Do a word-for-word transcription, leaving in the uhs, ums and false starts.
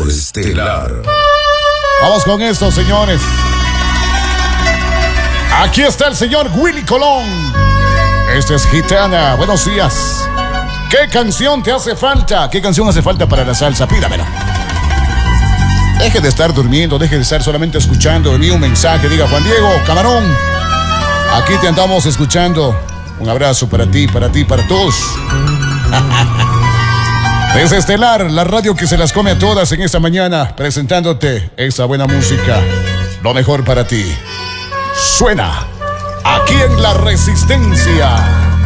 Estelar. Vamos con esto, señores. Aquí está el señor Willy Colón. Este es Gitana. Buenos días. ¿Qué canción te hace falta? ¿Qué canción hace falta para la salsa? Pídamela. Deje de estar durmiendo, deje de estar solamente escuchando. Envíe un mensaje, diga Juan Diego, camarón. Aquí te andamos escuchando. Un abrazo para ti, para ti, para todos. Desde Estelar, la radio que se las come a todas en esta mañana, presentándote esa buena música. Lo mejor para ti. Suena aquí en La Resistencia.